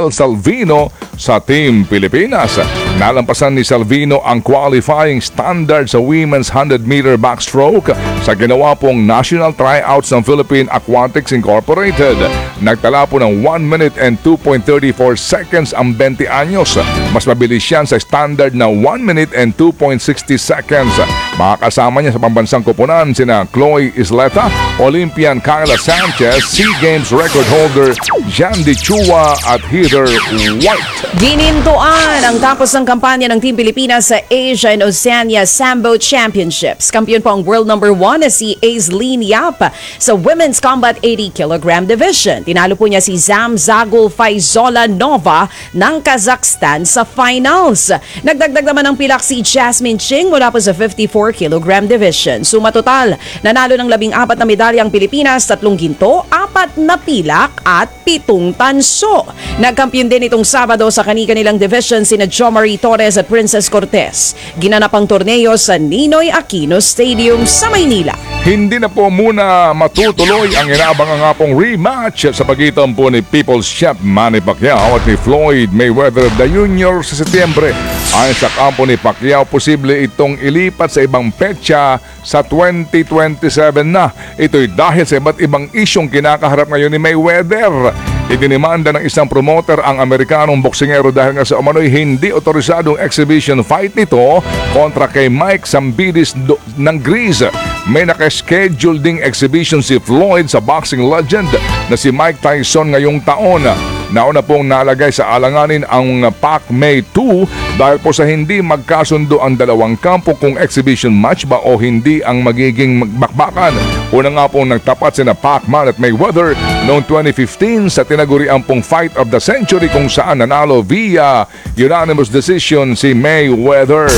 Salvino sa Team Pilipinas. Nalampasan ni Salvino ang qualifying standard sa women's 100-meter backstroke sa ginawa pong national tryouts ng Philippine Aquatics Incorporated. Nagtala po ng 1 minute and 2.34 seconds ang 20 anyos. Mas mabilis yan sa standard na 1 minute and 2.60 seconds. Makakasama niya sa pambansang koponan sina Chloe Isleta, Olympian Kyla Sanchez, SEA Games record holder Jandy Chua at Heather White. Ginintuan ang tapos ng kampanya ng Team Pilipinas sa Asia and Oceania Sambo Championships. Kampiyon po ang world number 1 na si Aislinn Yap sa Women's Combat 80 kg division. Tinalo po niya si Zam Zagul Faizola Nova ng Kazakhstan sa finals. Nagdagdag naman ng pilak si Jasmine Ching mula po sa 54 kg division. Suma total, nanalo ng 14 na medalya ang Pilipinas, 3 ginto, 4 na pilak at 7 tanso. Nagkampiyon din itong Sabado sa kanilang division sina Jo Marie Torres at Princess Cortez. Ginanap ang torneo sa Ninoy Aquino Stadium sa Maynila. Hindi na po muna matutuloy ang inaabangan nga pong rematch sa pagitan po ni People's Champ Manny Pacquiao at ni Floyd Mayweather Jr. sa Setyembre. Ayon sa kampo ni Pacquiao, posible itong ilipat sa ibang petsa sa 2027 na. Ito'y dahil sa iba't ibang isyong kinakaharap ngayon ni Mayweather. Idinimanda ng isang promoter ang Amerikanong boksingero dahil nga sa umano'y hindi otorisadong exhibition fight nito kontra kay Mike Zambidis ng Greece. May nakaschedule ding exhibition si Floyd sa boxing legend na si Mike Tyson ngayong taon. Nauna pong nalagay sa alanganin ang Pac-May 2 dahil po sa hindi magkasundo ang dalawang kampo kung exhibition match ba o hindi ang magiging bakbakan. Una nga pong nagtapat sina Pacman at Mayweather noong 2015 sa tinaguriang pong Fight of the Century kung saan nanalo via unanimous decision si Mayweather.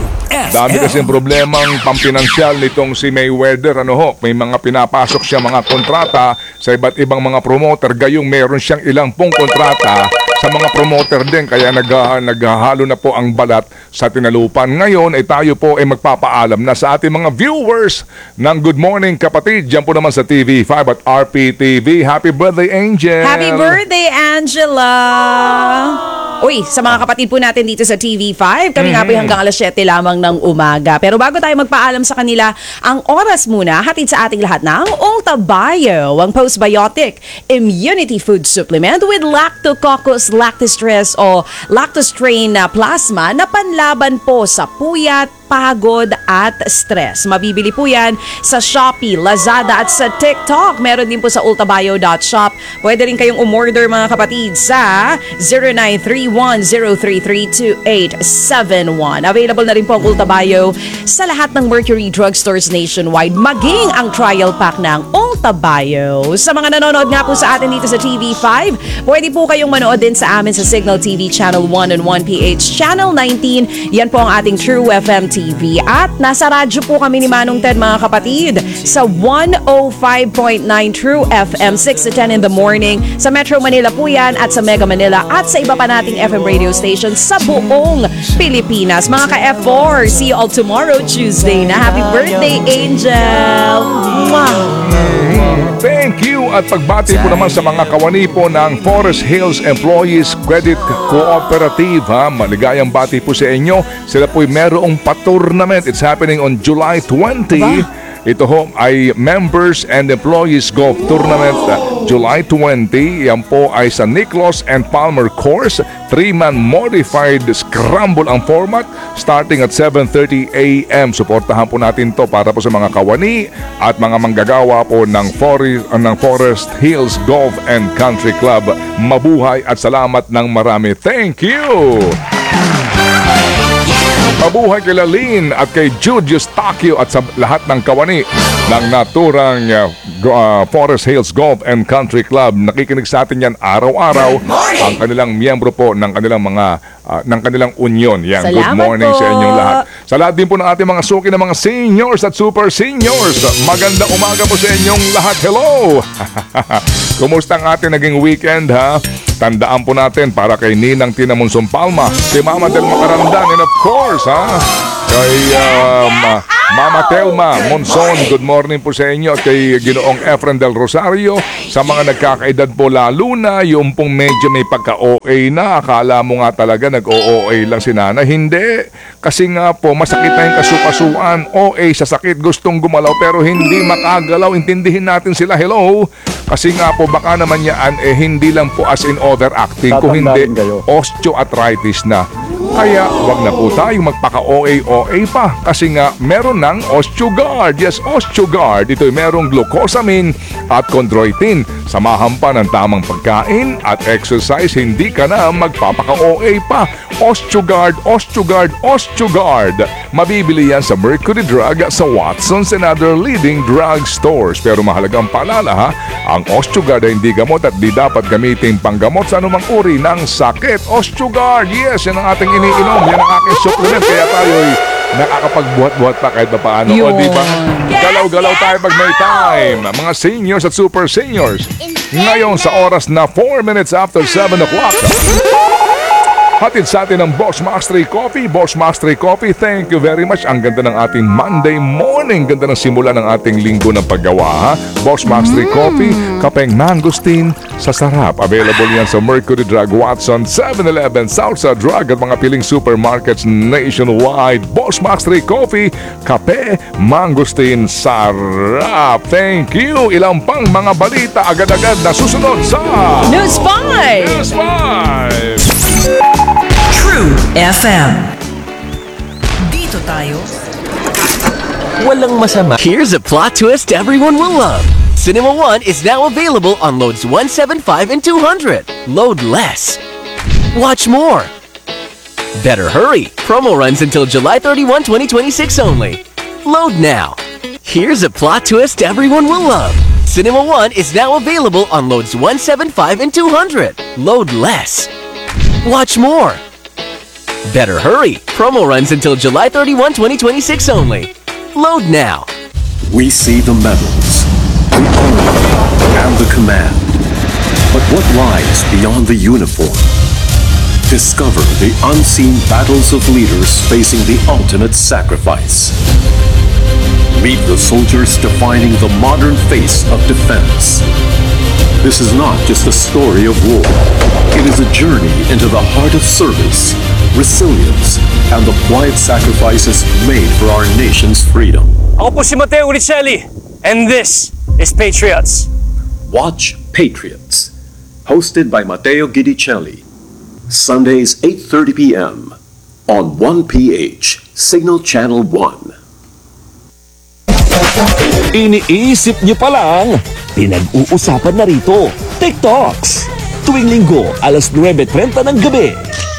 Dami kasing problemang pampinansyal nitong si Mayweather. May mga pinapasok siya mga kontrata sa iba't ibang mga promoter. Gayong meron siyang ilang pong kontrata sa mga promoter din. Kaya naghahalo na po ang balat sa tinalupan. Ngayon ay tayo po ay magpapaalam na sa ating mga viewers ng Good Morning Kapatid. Diyan po naman sa TV5 at RPTV. Happy birthday, Angel! Happy birthday, Angela! Uy, sa mga kapatid po natin dito sa TV5, kami nga po hanggang alas 7 lamang ng umaga. Pero bago tayo magpaalam sa kanila, ang oras muna, hatid sa ating lahat ng Ulta Bio, ang postbiotic immunity food supplement with Lactococcus lactostress o lactostrain na plasma na panlaban po sa puyat, pagod at stress. Mabibili po yan sa Shopee, Lazada at sa TikTok. Meron din po sa ultabio.shop. Pwede rin kayong umorder mga kapatid sa 0931-033-2871. Available na rin po ang Ultabio sa lahat ng Mercury drugstores nationwide. Maging ang trial pack ng Ultabio. Sa mga nanonood nga po sa atin dito sa TV5, pwede po kayong manood din sa amin sa Signal TV Channel 1 and 1PH Channel 19. Yan po ang ating True FM TV. At nasa radyo po kami ni Manong Ted mga kapatid sa 105.9 True FM 6 to 10 in the morning. Sa Metro Manila po yan at sa Mega Manila at sa iba pa nating FM radio stations sa buong Pilipinas. Mga ka-F4, see you all tomorrow Tuesday na. Happy birthday, Angel! Thank you at pagbati po naman sa mga kawani po ng Forest Hills Employees Credit Cooperative. Maligayang bati po sa inyo. Sila po'y merong pa-tournament. It's happening on July 20. Ito ho ay Members and Employees Golf Tournament July 20. Yan po ay sa Nicholas and Palmer Course. 3-man modified scramble ang format starting at 7:30 a.m. Suportahan po natin to para po sa mga kawani at mga manggagawa po ng Forest Hills Golf and Country Club. Mabuhay at salamat ng marami. Thank you! Mabuhay kay Lalin at kay Jude Eustachio at sa lahat ng kawani ng naturang Forest Hills Golf and Country Club. Nakikinig sa atin yan araw-araw ang kanilang miyembro po ng kanilang mga ng kanilang union. Yan, good morning po sa inyong lahat. Sa lahat din po ng ating mga suki ng mga seniors at super seniors. Magandang umaga po sa inyong lahat. Hello! Kumusta ang ating naging weekend ha? Tandaan po natin para kay Ninang Tina Monsong Palma, si Mama Del Macarandan, and of course, kay Mama Telma Monson, good morning po sa inyo at kay Ginoong Efren del Rosario. Sa mga nagkakaedad po lalo na, yung pong medyo may pagka-OA na, akala mo nga talaga nag-OA lang si Nana. Hindi. Kasi nga po, masakit na yung kasukasuan. OA sa sakit, gustong gumalaw pero hindi makagalaw. Intindihin natin sila. Hello? Kasi nga po, baka naman yan, hindi lang po as in overacting. Kung hindi, osteoarthritis na. Kaya wag na po tayong magpaka-OA pa kasi nga meron ng Osteogard. Yes, Osteogard. Ito'y merong glucosamine at chondroitin. Samahan pa ng tamang pagkain at exercise, hindi ka na magpapaka-OA pa. Osteogard, Osteogard, Osteogard. Mabibili yan sa Mercury Drug, sa Watson's and other leading drug stores. Pero mahalagang paalala ha, ang Osteogard ay hindi gamot at di dapat gamitin panggamot sa anumang uri ng sakit. Osteogard, yes, yan ang ating iniinom. Yan ang aking supplement. Kaya tayo'y nakakapagbuhat-buhat pa kahit pa paano. O di ba? Galaw-galaw tayo pag may time. Mga seniors at super seniors. Ngayon sa oras na 4 minutes after 7 o'clock. Hatid sa atin ng Boss Mastery Coffee. Boss Mastery Coffee, thank you very much. Ang ganda ng ating Monday morning. Ganda ng simula ng ating linggo ng paggawa, ha? Boss Mastery Coffee, kapeng mangosteen sa sarap. Available yan sa Mercury Drug, Watson, 7-Eleven, Salsa Drug at mga piling supermarkets nationwide. Boss Mastery Coffee, kape, mangosteen, sarap. Thank you. Ilang pang mga balita agad-agad na susunod sa News 5! News 5! True FM. Dito tayo. Walang masama. Here's a plot twist everyone will love. Cinema One is now available on loads 175 and 200. Load less. Watch more. Better hurry. Promo runs until July 31, 2026 only. Load now. Here's a plot twist everyone will love. Cinema One is now available on loads 175 and 200. Load less. Watch more. Better hurry. Promo runs until July 31, 2026 only. Load now. We see the medals, the honor, and the command. But what lies beyond the uniform? Discover the unseen battles of leaders facing the ultimate sacrifice. Meet the soldiers defining the modern face of defense. This is not just a story of war. It is a journey into the heart of service, resilience, and the quiet sacrifices made for our nation's freedom. Ako po si Mateo Uricelli, and this is Patriots. Watch Patriots, hosted by Matteo Guidicelli. Sundays 8:30 p.m. on 1PH, Signal Channel 1. Iniisip niyo pa lang, pinag-uusapan na rito, TikToks. Tuwing linggo, alas 9:30 ng gabi.